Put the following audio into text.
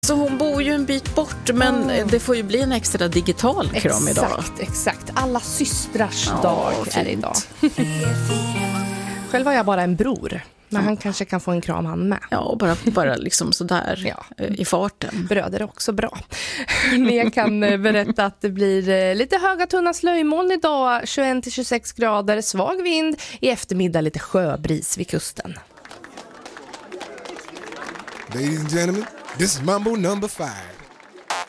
Så hon bor ju en bit bort, men det får ju bli en extra digital kram idag. Exakt. Alla systrars dag är fint. idag. Själv har jag bara en bror. Men han kanske kan få en kram han med. Ja, och bara liksom sådär i farten. Bröder är också bra. Men jag kan berätta att det blir lite höga tunna slöjmoln idag. 21-26 grader, svag vind. I eftermiddag lite sjöbris vid kusten. Ladies and gentlemen, this is Mambo number 5.